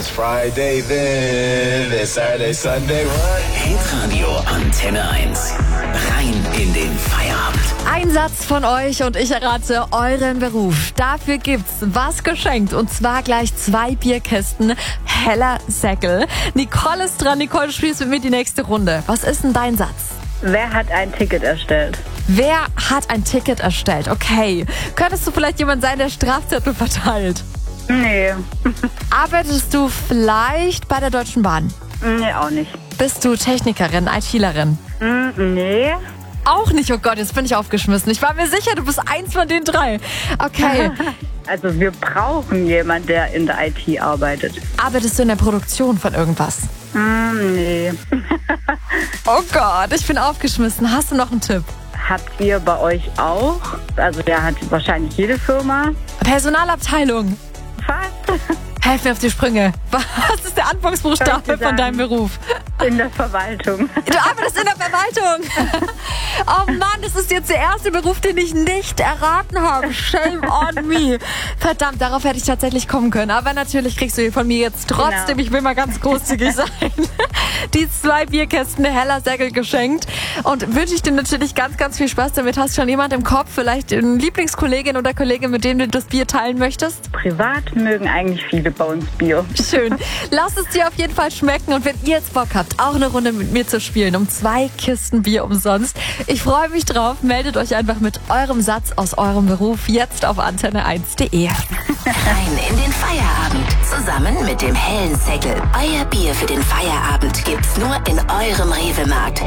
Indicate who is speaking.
Speaker 1: it's Friday then, it's Saturday, Sunday, what?
Speaker 2: Hitradio Antenne 1. Rein in den Feierabend.
Speaker 3: Ein Satz von euch und ich errate euren Beruf. Dafür gibt's was geschenkt und zwar gleich 2 Bierkästen Heller Säckel. Nicole ist dran. Nicole, du spielst mit mir die nächste Runde. Was ist denn dein Satz?
Speaker 4: Wer hat ein Ticket erstellt?
Speaker 3: Wer hat ein Ticket erstellt? Okay. Könntest du vielleicht jemand sein, der Strafzettel verteilt?
Speaker 4: Nee.
Speaker 3: Arbeitest du vielleicht bei der Deutschen Bahn?
Speaker 4: Nee, auch nicht.
Speaker 3: Bist du Technikerin, ITlerin?
Speaker 4: Nee.
Speaker 3: Auch nicht, oh Gott, jetzt bin ich aufgeschmissen. Ich war mir sicher, du bist eins von den 3. Okay.
Speaker 4: Also wir brauchen jemanden, der in der IT arbeitet.
Speaker 3: Arbeitest du in der Produktion von irgendwas?
Speaker 4: Nee.
Speaker 3: Oh Gott, ich bin aufgeschmissen. Hast du noch einen Tipp?
Speaker 4: Habt ihr bei euch auch? Also der hat wahrscheinlich jede Firma.
Speaker 3: Personalabteilung.
Speaker 4: Was?
Speaker 3: Helf mir auf die Sprünge. Was ist der Anfangsbuchstabe von deinem Beruf?
Speaker 4: In der Verwaltung.
Speaker 3: Du arbeitest in der Verwaltung. Oh Mann, das ist jetzt der erste Beruf, den ich nicht erraten habe. Shame on me. Verdammt, darauf hätte ich tatsächlich kommen können. Aber natürlich kriegst du von mir jetzt trotzdem, Ich will mal ganz großzügig sein, die 2 Bierkästen Heller Säckel geschenkt. Und wünsche ich dir natürlich ganz, ganz viel Spaß damit. Hast du schon jemand im Kopf, vielleicht eine Lieblingskollegin oder Kollegin, mit dem du das Bier teilen möchtest?
Speaker 4: Privat mögen eigentlich viele bei uns Bier.
Speaker 3: Schön. Lass es dir auf jeden Fall schmecken. Und wenn ihr jetzt Bock habt, auch eine Runde mit mir zu spielen, um 2 Kisten Bier umsonst. Ich freue mich drauf. Meldet euch einfach mit eurem Satz aus eurem Beruf jetzt auf antenne1.de.
Speaker 5: Rein in den Feierabend. Zusammen mit dem Hellen Säckel. Euer Bier für den Feierabend gibt's nur in eurem Rewe-Markt.